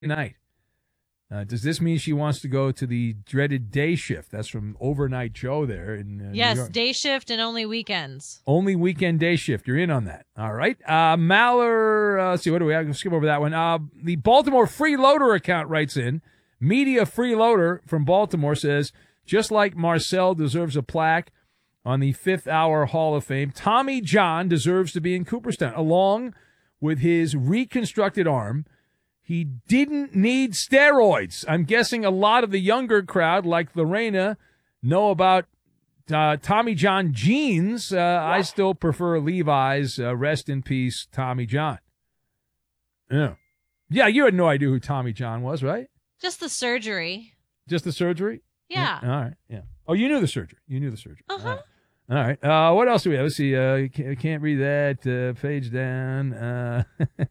night. Does this mean she wants to go to the dreaded day shift? That's from Overnight Joe there in New York. Day shift and only weekends. Only weekend day shift. You're in on that. All right. Maller, let's see, what do we have? I'll skip over that one. The Baltimore Freeloader account writes in. Media Freeloader from Baltimore says, just like Marcel deserves a plaque on the 5th Hour Hall of Fame, Tommy John deserves to be in Cooperstown, along with his reconstructed arm. He didn't need steroids. I'm guessing a lot of the younger crowd, like Lorena, know about Tommy John jeans. I still prefer Levi's. Rest in peace, Tommy John. Yeah. Yeah, you had no idea who Tommy John was, right? Just the surgery. Just the surgery? Yeah. All right. Yeah. Oh, you knew the surgery. Uh-huh. All right. What else do we have? Let's see. Can't read that. Page down.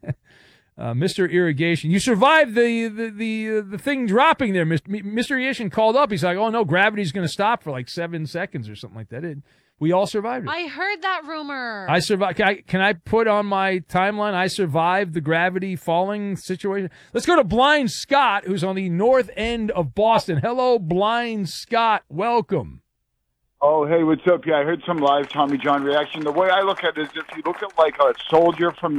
Mr. Irrigation. You survived the thing dropping there. Mr. Irrigation called up. He's like, oh, no, gravity's going to stop for like 7 seconds or something like that. We all survived it. I heard that rumor. I survived. Can I put on my timeline, I survived the gravity falling situation? Let's go to Blind Scott, who's on the north end of Boston. Hello, Blind Scott. Welcome. Oh, hey, what's up? Yeah, I heard some live Tommy John reaction. The way I look at it is if you look at like a soldier from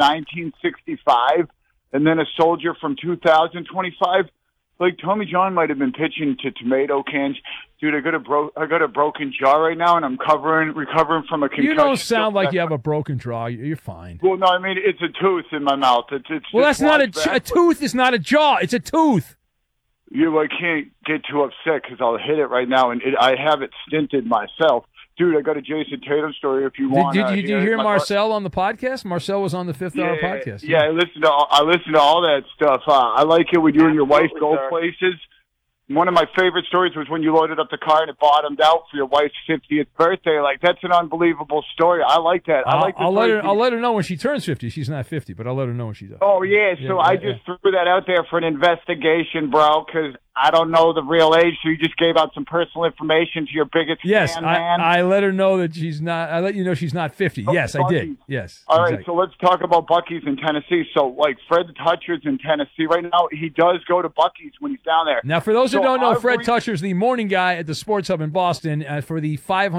1965 and then a soldier from 2025, like Tommy John might have been pitching to tomato cans. Dude, I got a broken jaw right now, and I'm recovering from a concussion. You don't sound like you have a broken jaw. You're fine. Well, no, I mean it's a tooth in my mouth. It's well, that's not a tooth. Is not a jaw. It's a tooth. I can't get too upset because I'll hit it right now, and I have it stinted myself. Dude, I got a Jason Tatum story if you want. Did you hear Marcel on the podcast? Marcel was on the 5th Hour podcast. Yeah, I listened to all that stuff. I like it when you and your wife go places. One of my favorite stories was when you loaded up the car and it bottomed out for your wife's 50th birthday. Like, that's an unbelievable story. I like that. I'll let her know when she turns 50. She's not 50, but I'll let her know when she does. Oh, yeah. So I just threw that out there for an investigation, bro, because I don't know the real age, so you just gave out some personal information to your biggest fan, man. I let her know that she's not. I let you know she's not 50. Yes, Buc-ee's. I did. Yes. All right, so let's talk about Buc-ee's in Tennessee. So, like, Fred Toucher's in Tennessee right now. He does go to Buc-ee's when he's down there. Now, for those who don't know, Fred Toucher's the morning guy at the Sports Hub in Boston for the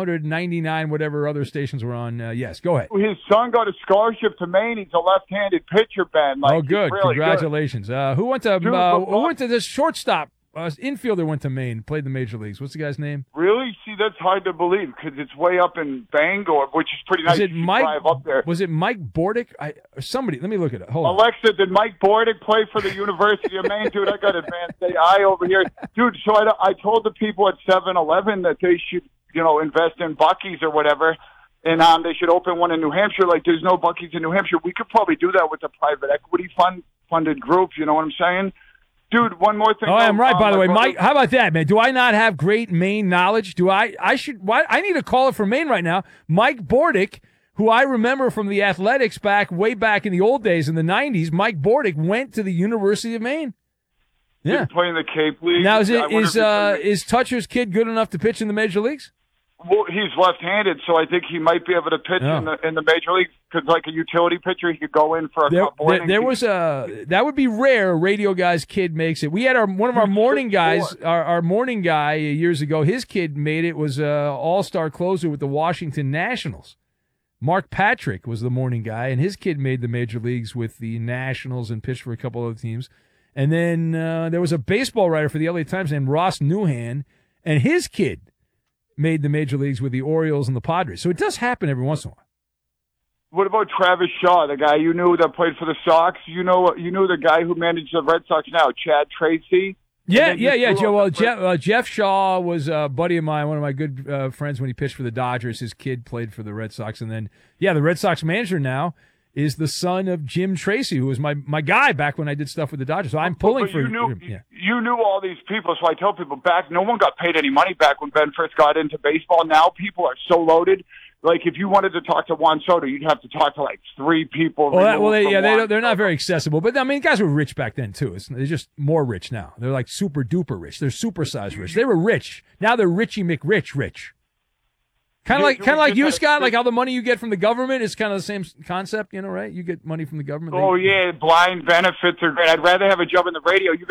599 whatever other stations we're on. Yes, go ahead. His son got a scholarship to Maine. He's a left-handed pitcher, Ben. Like, oh, good. Really congratulations. Good. Who went to this shortstop? Infielder went to Maine, played the major leagues. What's the guy's name? Really? See, that's hard to believe because it's way up in Bangor, which is pretty nice. Drive up there. Was it Mike Bordick? Somebody, let me look at it. Hold on. Alexa, did Mike Bordick play for the University of Maine? Dude, I got advanced AI over here. Dude, so I told the people at 7-Eleven that they should, invest in Buc-ee's or whatever, and they should open one in New Hampshire. Like, there's no Buc-ee's in New Hampshire. We could probably do that with a private equity funded group, you know what I'm saying? Dude, one more thing. Oh, I'm right, by the way. Mike, how about that, man? Do I not have great Maine knowledge? I need a caller from Maine right now. Mike Bordick, who I remember from the Athletics way back in the old days in the 90s. Mike Bordick went to the University of Maine. Yeah. Playing the Cape League. Now, is Toucher's kid good enough to pitch in the major leagues? Well, he's left-handed, so I think he might be able to pitch in the major leagues because, like a utility pitcher, he could go in for a couple innings. That would be rare. A radio guy's kid makes it. We had one of our morning guys, our morning guy years ago. His kid made it. Was all-star closer with the Washington Nationals. Mark Patrick was the morning guy, and his kid made the major leagues with the Nationals and pitched for a couple other teams. And then there was a baseball writer for the LA Times named Ross Newhan, and his kid made the major leagues with the Orioles and the Padres. So it does happen every once in a while. What about Travis Shaw, the guy you knew that played for the Sox? You knew the guy who managed the Red Sox now, Chad Tracy? Yeah. Well, Jeff Shaw was a buddy of mine, one of my good friends when he pitched for the Dodgers. His kid played for the Red Sox. And then, the Red Sox manager now is the son of Jim Tracy, who was my guy back when I did stuff with the Dodgers. So I'm pulling for him. You knew all these people, so I tell people no one got paid any money back when Ben first got into baseball. Now people are so loaded. Like, if you wanted to talk to Juan Soto, you'd have to talk to, like, 3 people. They're not very accessible. But, I mean, guys were rich back then, too. They're just more rich now. They're, like, super-duper rich. They're super-sized rich. They were rich. Now they're Richie McRich rich. Kind of You- like you you, just Scott. had- Like how the money you get from the government is kind of the same concept, right? You get money from the government. Oh yeah, blind benefits are great. I'd rather have a job in the radio. You